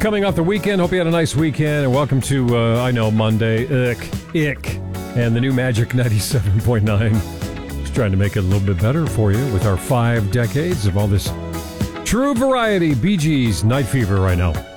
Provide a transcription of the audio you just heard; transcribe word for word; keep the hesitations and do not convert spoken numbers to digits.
coming off the weekend. Hope you had a nice weekend. And welcome to, uh, I know, Monday. Ick. Ick. And the new Magic ninety-seven point nine. Just trying to make it a little bit better for you with our five decades of all this true variety. Bee Gees, Night Fever right now.